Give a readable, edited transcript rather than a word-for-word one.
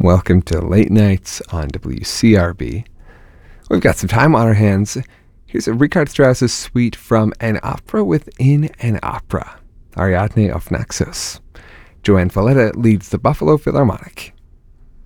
Welcome to Late Nights on WCRB. We've got some time on our hands. Here's Richard Strauss's suite from An Opera Within an Opera, Ariadne of Naxos. Joanne Valletta leads the Buffalo Philharmonic.